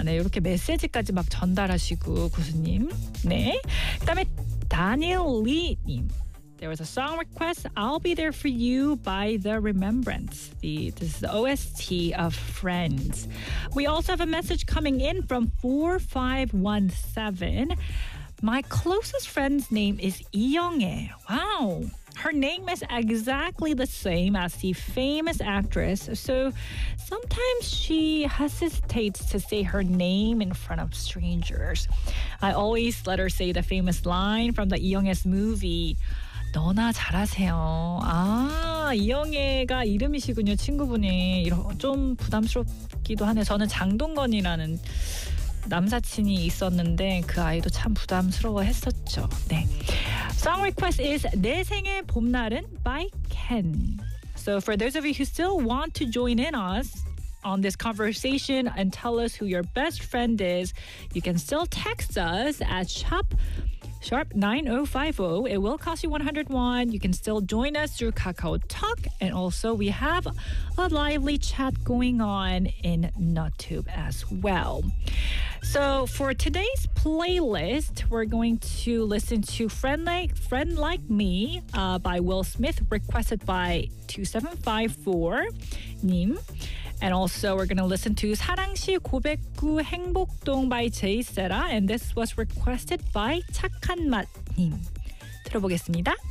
네, 이렇게 메시지까지 막 전달하시고 구수님. 네. 그다음에 다니엘 리님. There was a song request, I'll Be There For You by The Remembrance. This is the OST of Friends. We also have a message coming in from 4517. My closest friend's name is Lee Young-ae. Wow. Her name is exactly the same as the famous actress, so sometimes she hesitates to say her name in front of strangers. I always let her say the famous line from the Lee Young-ae's movie. 너나 잘하세요. 아, 이영애가 이름이시군요, 친구분이. 좀 부담스럽기도 하네요. 저는 장동건이라는 남사친이 있었는데 그 아이도 참 부담스러워했었죠. 네. Song request is 내 생의 봄날은 by Ken. So for those of you who still want to join in us on this conversation and tell us who your best friend is, you can still text us at sharp 9050. It will cost you 101. You can still join us through Kakao Talk, and also we have a lively chat going on in NotTube as well. So for today's playlist, we're going to listen to Friend Like Me by Will Smith, requested by 2754님. And also we're going to listen to 사랑시 고백구 행복동 by Jay Sera, and this was requested by 착한 맛님. 들어보겠습니다.